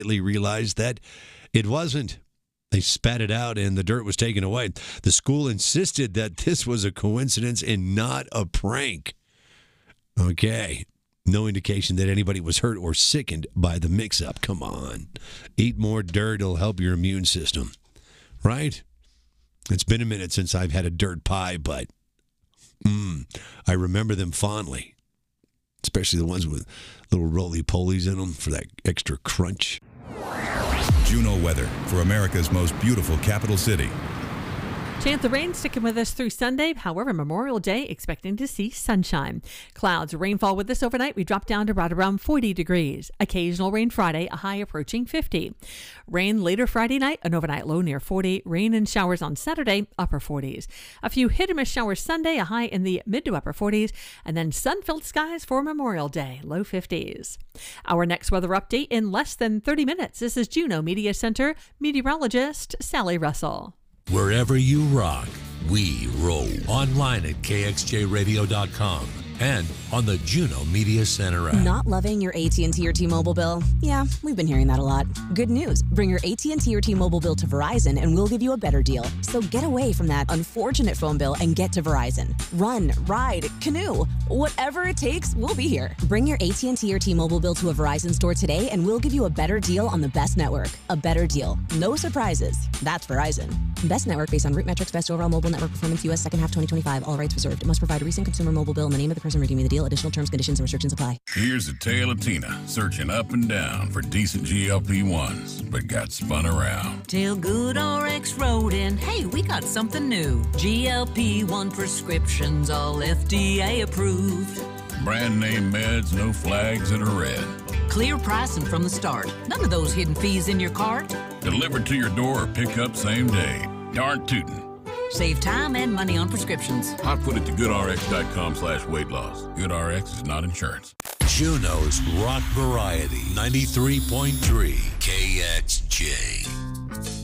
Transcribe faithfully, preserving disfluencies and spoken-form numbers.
realized that it wasn't. They spat it out and the dirt was taken away. The school insisted that this was a coincidence and not a prank. Okay. No indication that anybody was hurt or sickened by the mix-up. Come on. Eat more dirt. It'll help your immune system. Right? It's been a minute since I've had a dirt pie, but mm, I remember them fondly. Especially the ones with little roly-polies in them for that extra crunch. Juno weather for America's most beautiful capital city. Chance of rain sticking with us through Sunday. However, Memorial Day expecting to see sunshine. Clouds, rainfall with us overnight. We drop down to right around forty degrees. Occasional rain Friday, a high approaching fifty. Rain later Friday night, an overnight low near forty. Rain and showers on Saturday, upper forties. A few hit and miss showers Sunday, a high in the mid to upper forties. And then sun-filled skies for Memorial Day, low fifties. Our next weather update in less than thirty minutes. This is Juneau Media Center meteorologist Sally Russell. Wherever you rock, we roll. Online at K X J radio dot com and on the Juneau Media Center app. Not loving your A T and T or T-Mobile bill? Yeah, we've been hearing that a lot. Good news. Bring your A T and T or T-Mobile bill to Verizon and we'll give you a better deal. So get away from that unfortunate phone bill and get to Verizon. Run, ride, canoe. Whatever it takes, we'll be here. Bring your A T and T or T-Mobile bill to a Verizon store today and we'll give you a better deal on the best network. A better deal. No surprises. That's Verizon. Best network based on root metrics, best overall mobile network performance, U S second half twenty twenty-five. All rights reserved. It must provide a recent consumer mobile bill and the name of the person redeeming the deal. Additional terms, conditions, and restrictions apply. Here's a tale of Tina searching up and down for decent G L P ones, but got spun around. Till Good R X wrote in, hey, we got something new. G L P one prescriptions, all F D A approved. Brand name meds, no flags in a red. Clear pricing from the start. None of those hidden fees in your cart. Delivered to your door or pick up same day. Darn tootin'. Save time and money on prescriptions. Hot put it to goodrx.com slash weight loss. GoodRx is not insurance. Juneau's Rock Variety, ninety-three point three K X J.